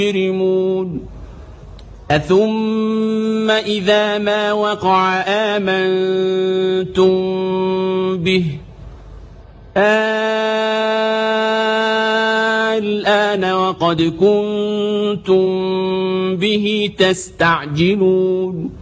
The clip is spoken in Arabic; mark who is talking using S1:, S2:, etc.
S1: مجرمون أثم إذا ما وقع آمنتم به الآن وقد كنتم به تستعجلون